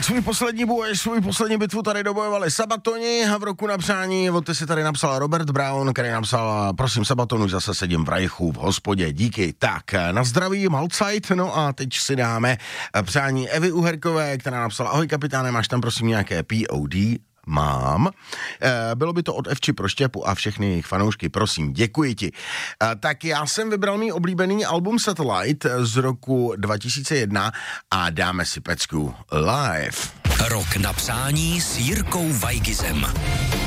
Tak svůj poslední boj, svůj poslední bitvu tady dobojovali Sabatoni a v roku na přání od ty si tady napsal Robert Brown, který napsal: prosím Sabatonu, zase sedím v rajchu v hospodě, díky. Tak, na zdraví Malzeit, no a teď si dáme přání Evy Uherkové, která napsala: ahoj kapitáne, máš tam prosím nějaké POD? Mám. Bylo by to od Evči pro Štěpu a všechny jejich fanoušky, prosím, děkuji ti. Tak já jsem vybral mý oblíbený album Satellite z roku 2001 a dáme si pecku live. Rok na přání s Jirkou Weigizem.